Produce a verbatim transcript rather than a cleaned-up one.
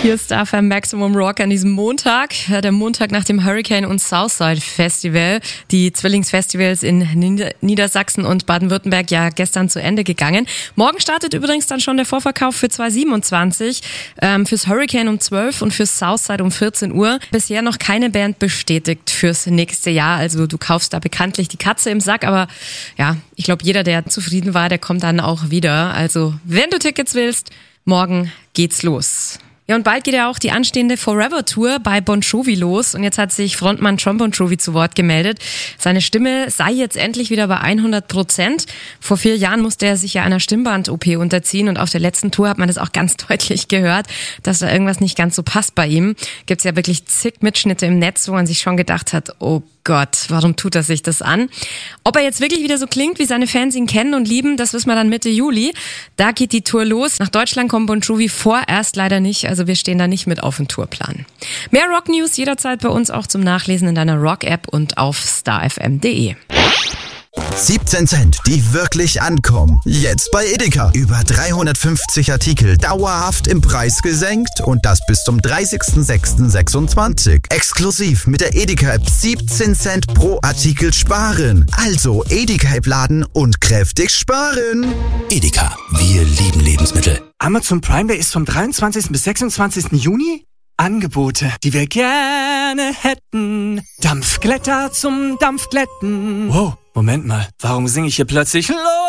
Hier ist F M Maximum Rock an diesem Montag, der Montag nach dem Hurricane und Southside Festival. Die Zwillingsfestivals in Nieder- Niedersachsen und Baden-Württemberg ja gestern zu Ende gegangen. Morgen startet übrigens dann schon der Vorverkauf für zwanzig siebenundzwanzig, ähm, fürs Hurricane um zwölf und fürs Southside um vierzehn Uhr. Bisher noch keine Band bestätigt fürs nächste Jahr, also du kaufst da bekanntlich die Katze im Sack, aber ja, ich glaube, jeder, der zufrieden war, der kommt dann auch wieder. Also wenn du Tickets willst, morgen geht's los. Ja, und bald geht ja auch die anstehende Forever Tour bei Bon Jovi los. Und jetzt hat sich Frontmann Jon Bon Jovi zu Wort gemeldet. Seine Stimme sei jetzt endlich wieder bei hundert Prozent. Vor vier Jahren musste er sich ja einer Stimmband-O P unterziehen. Und auf der letzten Tour hat man das auch ganz deutlich gehört, dass da irgendwas nicht ganz so passt bei ihm. Gibt's ja wirklich zig Mitschnitte im Netz, wo man sich schon gedacht hat, oh Gott, warum tut er sich das an? Ob er jetzt wirklich wieder so klingt, wie seine Fans ihn kennen und lieben, das wissen wir dann Mitte Juli. Da geht die Tour los. Nach Deutschland kommt Bon Jovi vorerst leider nicht, also wir stehen da nicht mit auf dem Tourplan. Mehr Rock-News jederzeit bei uns auch zum Nachlesen in deiner Rock-App und auf star f m punkt d e. siebzehn Cent, die wirklich ankommen. Jetzt bei Edeka. Über dreihundertfünfzig Artikel dauerhaft im Preis gesenkt und das bis zum dreißigsten sechsten sechsundzwanzig. Exklusiv mit der Edeka-App siebzehn Cent pro Artikel sparen. Also Edeka-App laden und kräftig sparen. Edeka, wir lieben Lebensmittel. Amazon Prime Day ist vom dreiundzwanzigsten bis sechsundzwanzigsten Juni. Angebote, die wir gerne hätten. Dampfglätter zum Dampfglätten. Wow, Moment mal, warum singe ich hier plötzlich los?